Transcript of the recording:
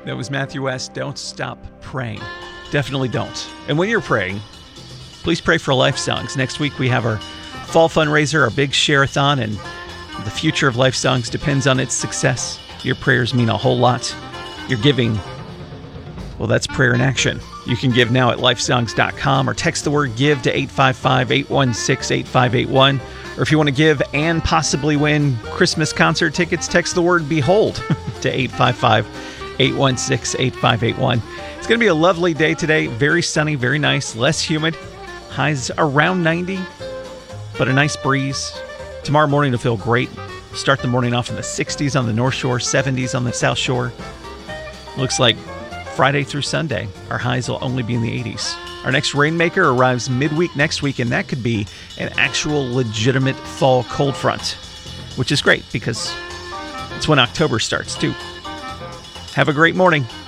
That was Matthew West. Don't stop praying. Definitely don't. And when you're praying, please pray for Life Songs. Next week we have our fall fundraiser, our big share-a-thon, and the future of Life Songs depends on its success. Your prayers mean a whole lot. Your giving, well, that's prayer in action. You can give now at lifesongs.com or text the word GIVE to 855-816-8581. Or if you want to give and possibly win Christmas concert tickets, text the word BEHOLD to 855-816-8581. It's going to be a lovely day today. Very sunny, very nice, less humid. Highs around 90, but a nice breeze. Tomorrow morning will feel great. Start the morning off in the 60s on the North Shore, 70s on the South Shore. Looks like Friday through Sunday, our highs will only be in the 80s. Our next rainmaker arrives midweek next week, and that could be an actual legitimate fall cold front, which is great because it's when October starts too. Have a great morning.